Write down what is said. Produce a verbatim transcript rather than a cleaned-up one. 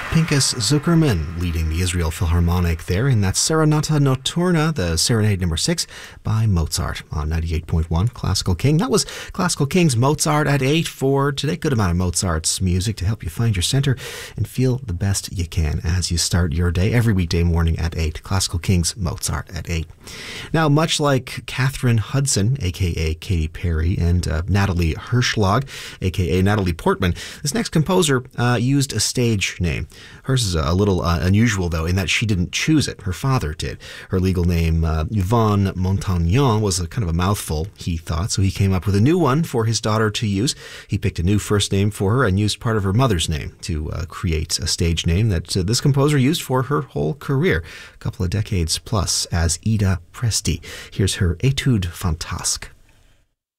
Pinchas Zuckerman leading the Israel Philharmonic there in that Serenata Notturna, the Serenade number six by Mozart on ninety-eight point one Classical King. That was Classical King's Mozart at eight for today. Good amount of Mozart's music to help you find your center and feel the best you can as you start your day every weekday morning at eight. Classical King's Mozart at eight. Now, much like Catherine Hudson, a k a. Katy Perry, and uh, Natalie Hirschlag, a k a. Natalie Portman, this next composer uh, used a stage name. Hers is a little uh, unusual, though, in that she didn't choose it. Her father did. Her legal name, uh, Yvonne Montagnon, was a kind of a mouthful, he thought, so he came up with a new one for his daughter to use. He picked a new first name for her and used part of her mother's name to uh, create a stage name that uh, this composer used for her whole career, a couple of decades plus, as Ida Presti. Here's her Etude Fantasque.